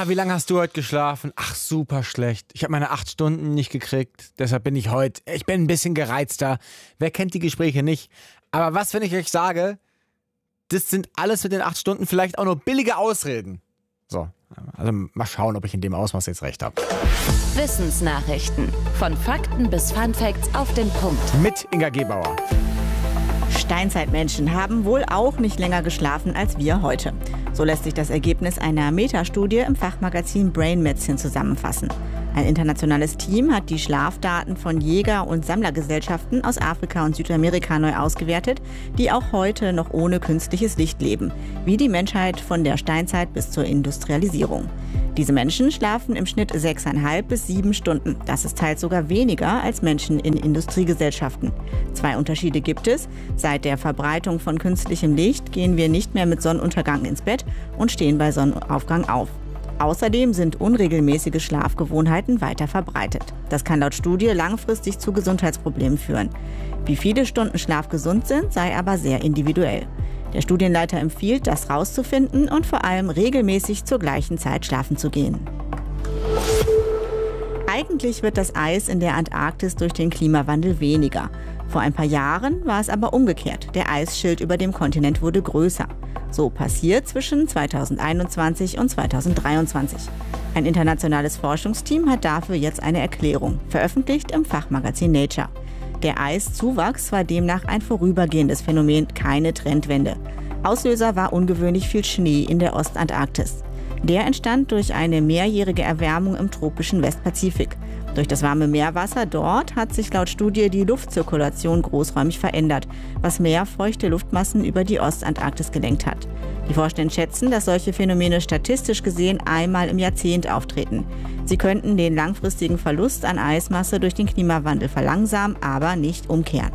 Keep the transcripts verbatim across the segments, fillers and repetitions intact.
Na, wie lange hast du heute geschlafen? Ach, super schlecht. Ich habe meine acht Stunden nicht gekriegt. Deshalb bin ich heute, ich bin ein bisschen gereizter. Wer kennt die Gespräche nicht? Aber was, wenn ich euch sage, das sind alles mit den acht Stunden vielleicht auch nur billige Ausreden. So, also mal schauen, ob ich in dem Ausmaß jetzt recht habe. Wissensnachrichten. Von Fakten bis Funfacts auf den Punkt. Mit Inga Gebauer. Steinzeitmenschen haben wohl auch nicht länger geschlafen als wir heute. So lässt sich das Ergebnis einer Metastudie im Fachmagazin Brain Medicine zusammenfassen. Ein internationales Team hat die Schlafdaten von Jäger- und Sammlergesellschaften aus Afrika und Südamerika neu ausgewertet, die auch heute noch ohne künstliches Licht leben, wie die Menschheit von der Steinzeit bis zur Industrialisierung. Diese Menschen schlafen im Schnitt sechseinhalb bis sieben Stunden. Das ist teils sogar weniger als Menschen in Industriegesellschaften. Zwei Unterschiede gibt es. Seit der Verbreitung von künstlichem Licht gehen wir nicht mehr mit Sonnenuntergang ins Bett und stehen bei Sonnenaufgang auf. Außerdem sind unregelmäßige Schlafgewohnheiten weiter verbreitet. Das kann laut Studie langfristig zu Gesundheitsproblemen führen. Wie viele Stunden Schlaf gesund sind, sei aber sehr individuell. Der Studienleiter empfiehlt, das rauszufinden und vor allem regelmäßig zur gleichen Zeit schlafen zu gehen. Eigentlich wird das Eis in der Antarktis durch den Klimawandel weniger. Vor ein paar Jahren war es aber umgekehrt. Der Eisschild über dem Kontinent wurde größer. So passiert zwischen zweitausendeinundzwanzig und zweitausenddreiundzwanzig. Ein internationales Forschungsteam hat dafür jetzt eine Erklärung, veröffentlicht im Fachmagazin Nature. Der Eiszuwachs war demnach ein vorübergehendes Phänomen, keine Trendwende. Auslöser war ungewöhnlich viel Schnee in der Ostantarktis. Der entstand durch eine mehrjährige Erwärmung im tropischen Westpazifik. Durch das warme Meerwasser dort hat sich laut Studie die Luftzirkulation großräumig verändert, was mehr feuchte Luftmassen über die Ostantarktis gelenkt hat. Die Forscher schätzen, dass solche Phänomene statistisch gesehen einmal im Jahrzehnt auftreten. Sie könnten den langfristigen Verlust an Eismasse durch den Klimawandel verlangsamen, aber nicht umkehren.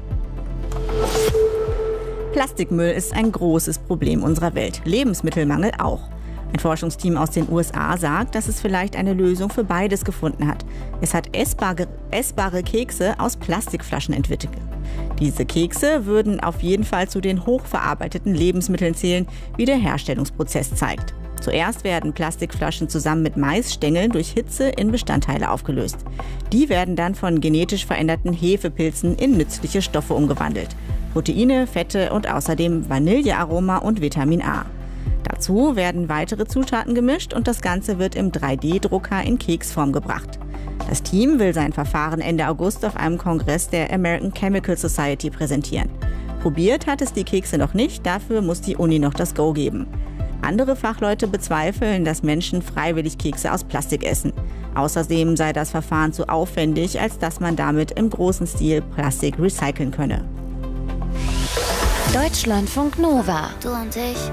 Plastikmüll ist ein großes Problem unserer Welt, Lebensmittelmangel auch. Ein Forschungsteam aus den U S A sagt, dass es vielleicht eine Lösung für beides gefunden hat. Es hat essbare, essbare Kekse aus Plastikflaschen entwickelt. Diese Kekse würden auf jeden Fall zu den hochverarbeiteten Lebensmitteln zählen, wie der Herstellungsprozess zeigt. Zuerst werden Plastikflaschen zusammen mit Maisstängeln durch Hitze in Bestandteile aufgelöst. Die werden dann von genetisch veränderten Hefepilzen in nützliche Stoffe umgewandelt. Proteine, Fette und außerdem Vanillearoma und Vitamin A. Dazu werden weitere Zutaten gemischt und das Ganze wird im drei D Drucker in Keksform gebracht. Das Team will sein Verfahren Ende August auf einem Kongress der American Chemical Society präsentieren. Probiert hat es die Kekse noch nicht, dafür muss die Uni noch das Go geben. Andere Fachleute bezweifeln, dass Menschen freiwillig Kekse aus Plastik essen. Außerdem sei das Verfahren zu aufwendig, als dass man damit im großen Stil Plastik recyceln könne. Deutschlandfunk Nova. Du und ich.